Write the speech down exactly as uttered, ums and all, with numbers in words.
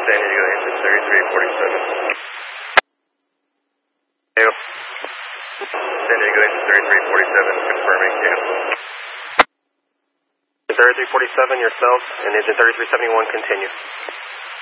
San Diego engine thirty-three forty-seven. San Diego engine thirty-three forty-seven, confirming cancel. thirty-three forty-seven, yourself, and engine thirty-three seventy-one, continue.